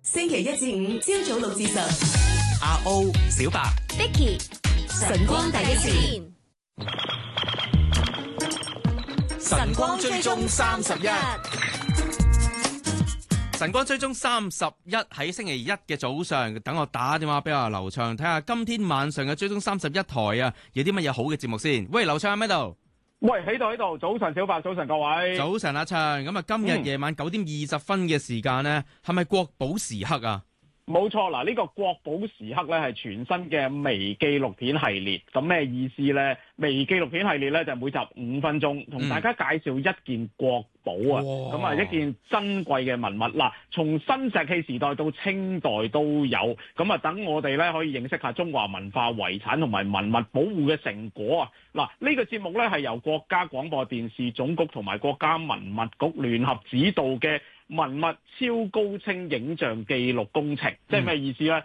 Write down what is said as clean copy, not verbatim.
星期一至五朝早6至10， 阿 O、小白、 Vicky、 晨光第一線， 晨光追蹤31。晨光追蹤31喺星期一嘅早上，等我打電話俾阿劉暢，睇下今天晚上嘅追蹤31台啊，有啲乜嘢好嘅節目先。喂，劉暢喺邊度？ 喂，喺度，早晨小白，早晨各位。 早晨阿暢，咁啊，今日夜晚9點20分嘅時間呢，係咪國寶時刻啊？ 冇錯，嗱，呢個國寶時刻咧係全新嘅微紀錄片系列。咁咩意思呢？微紀錄片系列咧就每集5分鐘，同大家介紹一件國寶啊。咁啊，一件珍貴嘅文物。嗱，從新石器時代到清代都有。咁啊，等我哋咧可以認識下中華文化遺產同埋文物保護嘅成果啊。嗱，呢個節目咧係由國家廣播電視總局同埋國家文物局聯合指導嘅文物超高清影像記錄工程。即係咩意思咧？